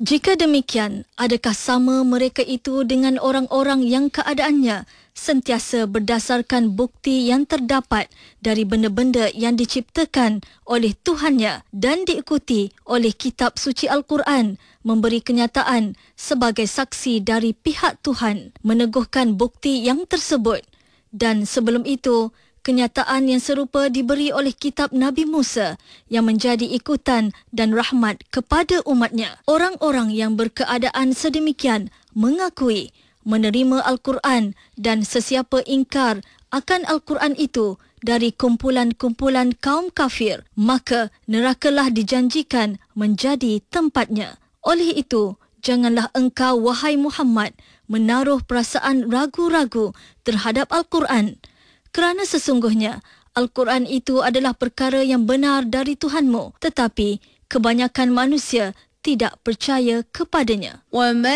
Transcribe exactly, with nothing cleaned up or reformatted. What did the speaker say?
Jika demikian, adakah sama mereka itu dengan orang-orang yang keadaannya sentiasa berdasarkan bukti yang terdapat dari benda-benda yang diciptakan oleh Tuhannya dan diikuti oleh kitab suci Al-Quran, memberi kenyataan sebagai saksi dari pihak Tuhan, meneguhkan bukti yang tersebut. Dan sebelum itu, kenyataan yang serupa diberi oleh kitab Nabi Musa yang menjadi ikutan dan rahmat kepada umatnya. Orang-orang yang berkeadaan sedemikian mengakui, menerima Al-Quran dan sesiapa ingkar akan Al-Quran itu dari kumpulan-kumpulan kaum kafir, maka nerakalah dijanjikan menjadi tempatnya. Oleh itu, janganlah engkau, wahai Muhammad, menaruh perasaan ragu-ragu terhadap Al-Quran, kerana sesungguhnya Al-Quran itu adalah perkara yang benar dari Tuhanmu, tetapi kebanyakan manusia tidak percaya kepadanya.